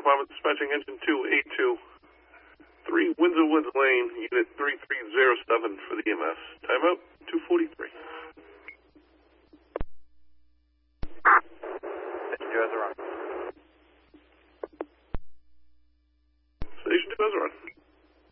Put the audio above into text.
Department, dispatching engine 282, 3 Windsor Woods Lane, unit 3307 for the EMS. Timeout.